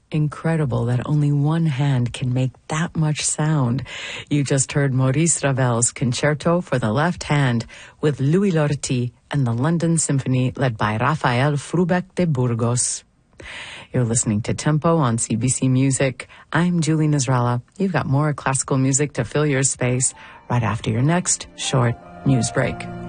Incredible that only one hand can make that much sound. You just heard Maurice Ravel's Concerto for the Left Hand with Louis Lortie and the London Symphony led by Rafael Frubec de Burgos. You're listening to Tempo on CBC Music. I'm Julie Nasrallah. You've got more classical music to fill your space right after your next short news break.